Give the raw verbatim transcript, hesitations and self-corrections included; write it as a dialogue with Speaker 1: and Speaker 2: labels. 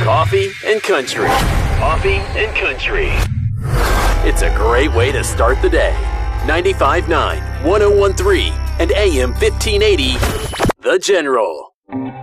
Speaker 1: Coffee and country. Coffee and country. It's a great way to start the day. ninety-five point nine, one oh one point three, and A M fifteen eighty, The General.